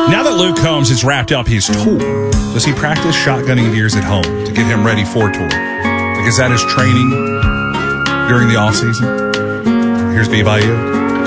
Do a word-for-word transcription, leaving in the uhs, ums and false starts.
Now that Luke Combs has wrapped up his tour, does he practice shotgunning deers at home to get him ready for tour? Like, is that his training during the off season? Here's B. Bayou.